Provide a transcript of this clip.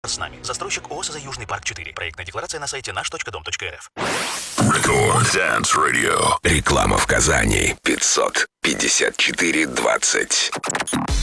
С нами. Застройщик ООО «Южный парк 4». Проектная декларация на сайте наш.дом.рф. Record Dance Radio. Реклама в Казани. 554-20.